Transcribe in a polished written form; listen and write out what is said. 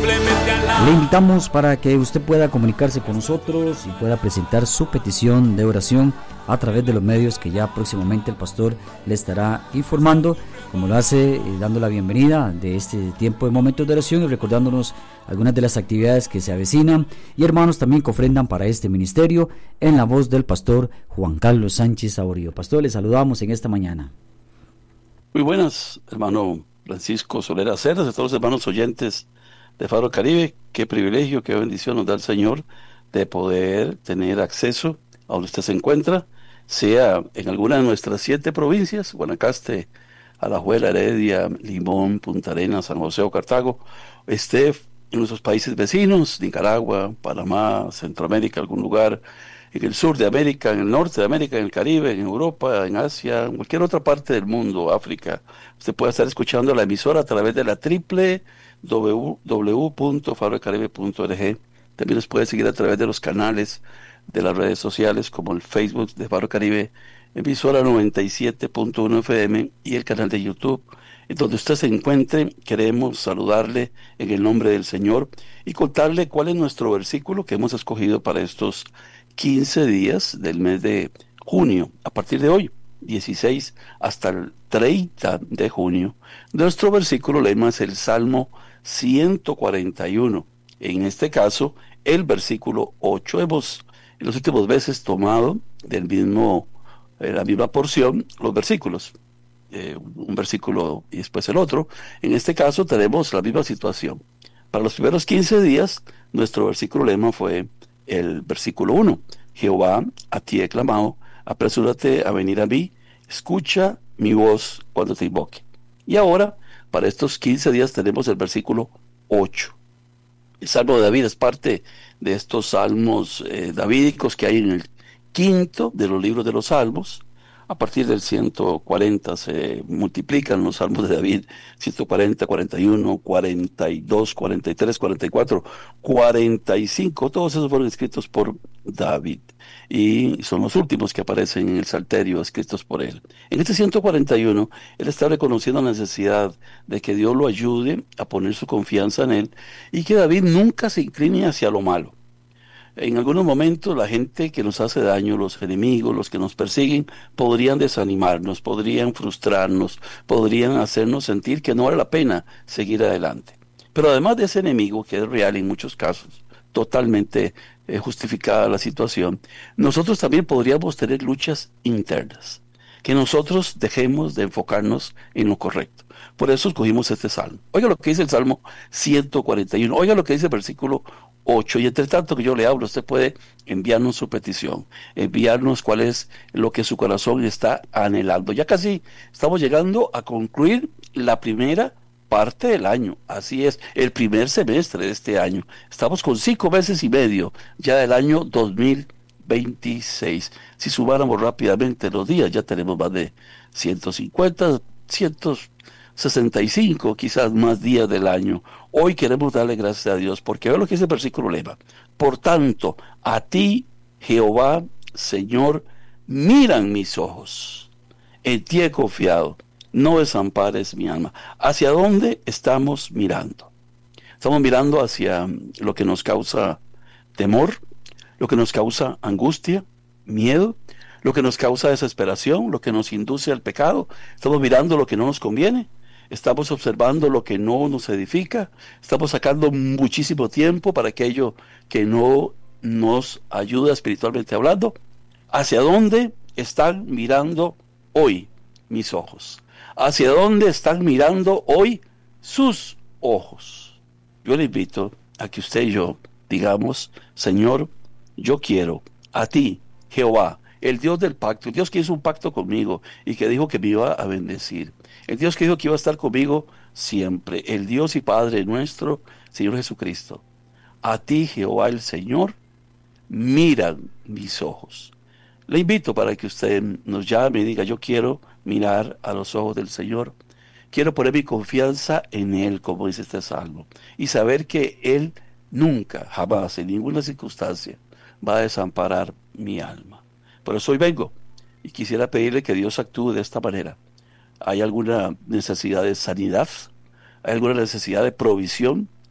Le invitamos para que usted pueda comunicarse con nosotros y pueda presentar su petición de oración a través de los medios que ya próximamente el pastor le estará informando, como lo hace dando la bienvenida de este tiempo de momentos de oración y recordándonos algunas de las actividades que se avecinan, y hermanos también que ofrendan para este ministerio en la voz del pastor Juan Carlos Sánchez Saborío. Pastor, le saludamos en esta mañana. Muy buenas, hermano Francisco Solera Cerdas, a todos los hermanos oyentes de Faro Caribe. Qué privilegio, qué bendición nos da el Señor de poder tener acceso a donde usted se encuentra, sea en alguna de nuestras 7 provincias, Guanacaste, Alajuela, Heredia, Limón, Punta Arenas, San José o Cartago, esté en nuestros países vecinos, Nicaragua, Panamá, Centroamérica, algún lugar, en el sur de América, en el norte de América, en el Caribe, en Europa, en Asia, en cualquier otra parte del mundo, África. Usted puede estar escuchando la emisora a través de la www.farocaribe.org. También nos puede seguir a través de los canales de las redes sociales, como el Facebook de Faro Caribe, emisora 97.1 FM, y el canal de YouTube. En donde usted se encuentre, queremos saludarle en el nombre del Señor y contarle cuál es nuestro versículo que hemos escogido para estos 15 días del mes de junio, a partir de hoy, 16 hasta el 30 de junio. Nuestro versículo lema es el Salmo 141. En este caso, el versículo 8. Hemos en las últimas veces tomado del mismo, la misma porción, los versículos. Un versículo y después el otro. En este caso tenemos la misma situación. Para los primeros 15 días, nuestro versículo lema fue el versículo 1. Jehová, a ti he clamado, apresúrate a venir a mí, escucha mi voz cuando te invoque. Y ahora, para estos 15 días tenemos el versículo 8. El Salmo de David es parte de estos salmos davídicos que hay en el quinto de los libros de los Salmos. A partir del 140 se multiplican los salmos de David, 140, 41, 42, 43, 44, 45, todos esos fueron escritos por David y son los últimos que aparecen en el Salterio, escritos por él. En este 141, él está reconociendo la necesidad de que Dios lo ayude a poner su confianza en él y que David nunca se incline hacia lo malo. En algunos momentos la gente que nos hace daño, los enemigos, los que nos persiguen, podrían desanimarnos, podrían frustrarnos, podrían hacernos sentir que no vale la pena seguir adelante. Pero además de ese enemigo, que es real en muchos casos, totalmente justificada la situación, nosotros también podríamos tener luchas internas, que nosotros dejemos de enfocarnos en lo correcto. Por eso escogimos este salmo. Oiga lo que dice el Salmo 141, oiga lo que dice el versículo 8, y entre tanto que yo le hablo, usted puede enviarnos su petición, enviarnos cuál es lo que su corazón está anhelando. Ya casi estamos llegando a concluir la primera parte del año, así es, el primer semestre de este año. Estamos con 5 meses y medio ya del año 2026. Si sumáramos rápidamente los días, ya tenemos más de 150, 165 quizás más días del año. Hoy queremos darle gracias a Dios porque ve lo que dice el versículo lema. Por tanto, a ti, Jehová, Señor, miran mis ojos. En ti he confiado. No desampares mi alma. ¿Hacia dónde estamos mirando? Estamos mirando hacia lo que nos causa temor, lo que nos causa angustia, miedo, lo que nos causa desesperación, lo que nos induce al pecado. Estamos mirando lo que no nos conviene. Estamos observando lo que no nos edifica. Estamos sacando muchísimo tiempo para aquello que no nos ayuda espiritualmente hablando. ¿Hacia dónde están mirando hoy mis ojos? ¿Hacia dónde están mirando hoy sus ojos? Yo le invito a que usted y yo digamos: Señor, yo quiero a ti, Jehová, el Dios del pacto, el Dios que hizo un pacto conmigo y que dijo que me iba a bendecir, el Dios que dijo que iba a estar conmigo siempre, el Dios y Padre nuestro, Señor Jesucristo. A ti, Jehová el Señor, miran mis ojos. Le invito para que usted nos llame y diga: yo quiero mirar a los ojos del Señor, quiero poner mi confianza en Él, como dice este salmo, y saber que Él nunca, jamás, en ninguna circunstancia, va a desamparar mi alma. Por eso hoy vengo y quisiera pedirle que Dios actúe de esta manera. ¿Hay alguna necesidad de sanidad? ¿Hay alguna necesidad de provisión?